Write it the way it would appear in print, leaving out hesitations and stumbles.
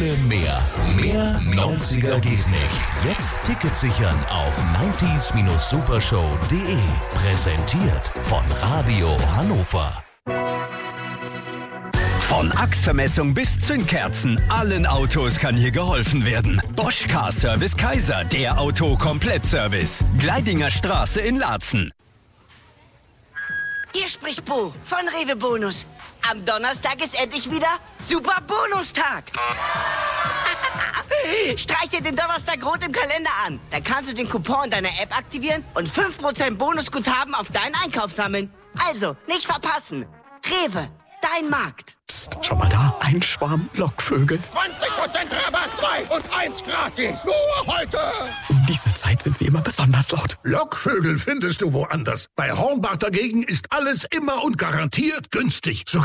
viele mehr. Mehr 90er geht nicht. Jetzt Tickets sichern auf 90s-supershow.de. Präsentiert von Radio Hannover. Von Achsvermessung bis Zündkerzen, allen Autos kann hier geholfen werden. Bosch Car Service Kaiser, der Auto-Komplettservice. Gleidinger Straße in Laatzen. Hier spricht Bo von Rewe Bonus. Am Donnerstag ist endlich wieder Super Bonustag. Streich dir den Donnerstag rot im Kalender an. Dann kannst du den Coupon in deiner App aktivieren und 5% Bonusguthaben auf deinen Einkauf sammeln. Also, nicht verpassen. Rewe, dein Markt. Psst, schon mal da? Ein Schwarm Lockvögel. 20% Rabatt, 2 und 1 gratis. Nur heute. Um diese Zeit sind sie immer besonders laut. Lockvögel findest du woanders. Bei Hornbach dagegen ist alles immer und garantiert günstig.